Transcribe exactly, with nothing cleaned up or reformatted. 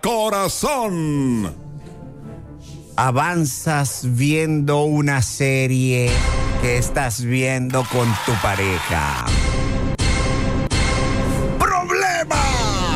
corazón. Avanzas viendo una serie que estás viendo con tu pareja.